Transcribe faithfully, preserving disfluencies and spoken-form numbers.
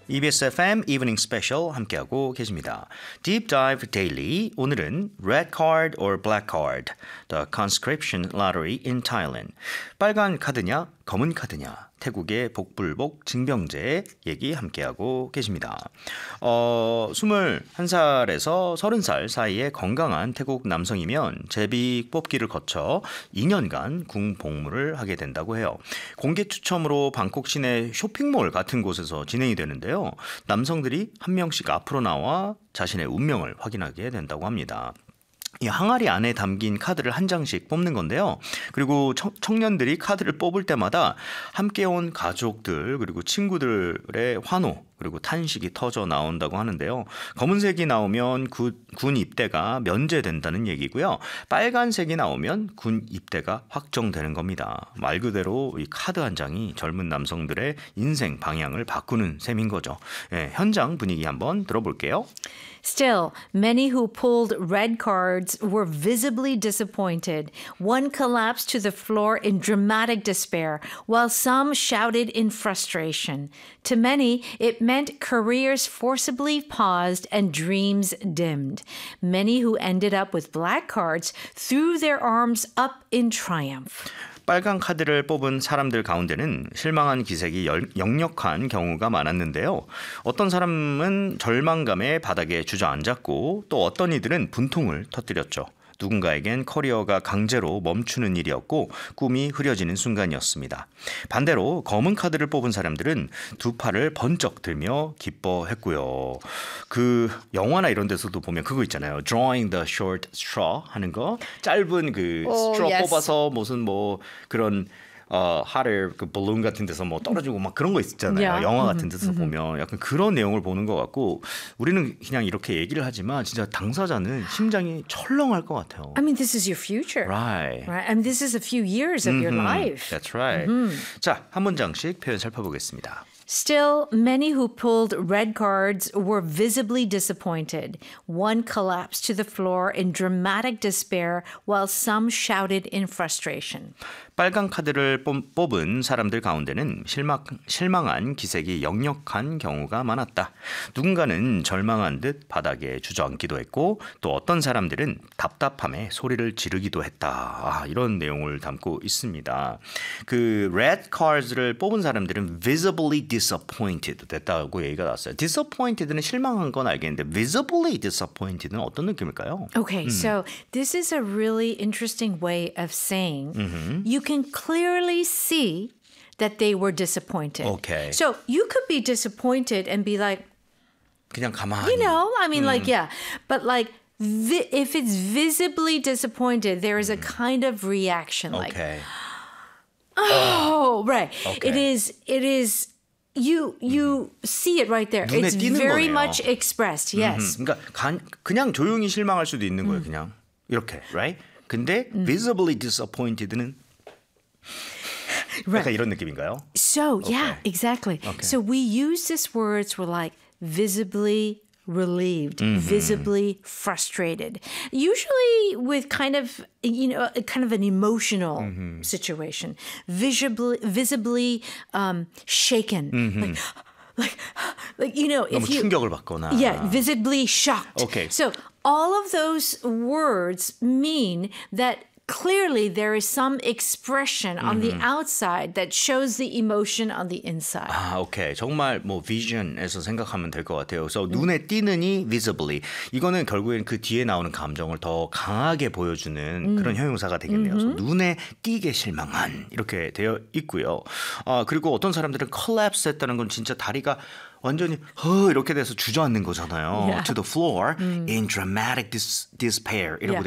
이비에스 에프엠 Evening Special 함께하고 계십니다. Deep Dive Daily, 오늘은 Red Card or Black Card, The Conscription Lottery in Thailand. 빨간 카드냐, 검은 카드냐, 태국의 복불복 징병제 얘기 함께하고 계십니다. 어, 스물한 살에서 서른 살 사이에 건강한 태국 남성이면 제비 뽑기를 거쳐 이 년간 군 복무를 하게 된다고 해요. 공개 추첨으로 방콕 시내 쇼핑몰 같은 곳에서 진행이 되는데요. 남성들이 한 명씩 앞으로 나와 자신의 운명을 확인하게 된다고 합니다. 이 항아리 안에 담긴 카드를 한 장씩 뽑는 건데요. 그리고 청, 청년들이 카드를 뽑을 때마다 함께 온 가족들 그리고 친구들의 환호 그리고 탄식이 터져 나온다고 하는데요. 검은색이 나오면 구, 군 입대가 면제된다는 얘기고요. 빨간색이 나오면 군 입대가 확정되는 겁니다. 말 그대로 이 카드 한 장이 젊은 남성들의 인생 방향을 바꾸는 셈인 거죠. 예, 현장 분위기 한번 들어볼게요. Still, many who pulled red cards were visibly disappointed. One collapsed to the floor in dramatic despair, while some shouted in frustration. To many, it meant careers forcibly paused and dreams dimmed. Many who ended up with black cards threw their arms up in triumph. 빨간 카드를 뽑은 사람들 가운데는 실망한 기색이 역력한 경우가 많았는데요. 어떤 사람은 절망감에 바닥에 주저앉았고 또 어떤 이들은 분통을 터뜨렸죠. 누군가에겐 커리어가 강제로 멈추는 일이었고 꿈이 흐려지는 순간이었습니다. 반대로 검은 카드를 뽑은 사람들은 두 팔을 번쩍 들며 기뻐했고요. 그 영화나 이런 데서도 보면 그거 있잖아요. Drawing the short straw 하는 거. 짧은 그 oh, straw yes. 뽑아서 무슨 뭐 그런 어, 하를 그 balloon 같은 데서 뭐 떨어지고 막 그런 거 있잖아요. Yeah. 영화 같은 데서 mm-hmm. 보면 약간 그런 내용을 보는 것 같고 우리는 그냥 이렇게 얘기를 하지만 진짜 당사자는 심장이 철렁할 것 같아요. I mean, this is your future. Right. Right? I mean, this is a few years of mm-hmm. your life. That's right. Mm-hmm. 자, 한 문장씩 표현 살펴보겠습니다. Still, many who pulled red cards were visibly disappointed. One collapsed to the floor in dramatic despair, while some shouted in frustration. 빨간 카드를 뽑은 사람들 가운데는 실망, 실망한 기색이 역력한 경우가 많았다. 누군가는 절망한 듯 바닥에 주저앉기도 했고 또 어떤 사람들은 답답함에 소리를 지르기도 했다. 아, 이런 내용을 담고 있습니다. 그 red cards를 뽑은 사람들은 visibly disappointed 됐다고 얘기가 나왔어요. disappointed는 실망한 건 알겠는데 visibly disappointed는 어떤 느낌일까요? Okay, 음. so this is a really interesting way of saying mm-hmm. you can clearly see that they were disappointed. Okay. So you could be disappointed and be like, 그냥 가만히. you know, I mean, 음. like, yeah, but like, vi- if it's visibly disappointed, there is a kind of reaction, like, okay. oh, right. Okay. It is, it is. You you mm-hmm. see it right there. 눈에 It's 띄는 very 거네요. much expressed. Yes. Mm-hmm. 그러니까 간, 그냥 조용히 실망할 수도 있는 거예요. 그냥 이렇게, right? 근데 mm. visibly disappointed는 right. 약간 이런 느낌인가요? So okay. yeah, exactly. Okay. So we use this words were like visibly relieved, mm-hmm. visibly frustrated. Usually with kind of, you know, kind of an emotional mm-hmm. situation. Visibly, visibly um, shaken. Mm-hmm. Like, like, like, you know, 너무 if you... 충격을 받거나. Yeah, visibly shocked. Okay. So all of those words mean that clearly there is some expression on mm-hmm. the outside that shows the emotion on the inside. 아, 오케이. 정말 뭐 vision에서 생각하면 될 것 같아요. 그래서 음. 눈에 띄느니 visibly. 이거는 결국엔 그 뒤에 나오는 감정을 더 강하게 보여주는 음. 그런 형용사가 되겠네요. 그래서 눈에 띄게 실망한 이렇게 되어 있고요. 아, 그리고 어떤 사람들은 collapse 했다는 건 진짜 다리가 완전히 허 이렇게 돼서 주저앉는 거잖아요. Yeah. To the floor mm. in dramatic dis- despair 이라고 yeah.